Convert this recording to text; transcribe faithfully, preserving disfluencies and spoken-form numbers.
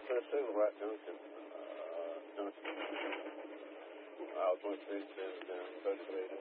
Tennessee, right, Duncan. Uh, Duncan. Aisle twenty-six and then thirty-three.